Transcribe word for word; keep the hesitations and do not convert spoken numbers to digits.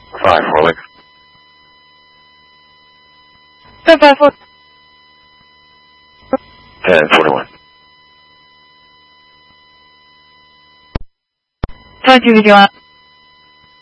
Five, four licks. Ten, five, four. Ten, forty-one. Twenty-two, fifty-one.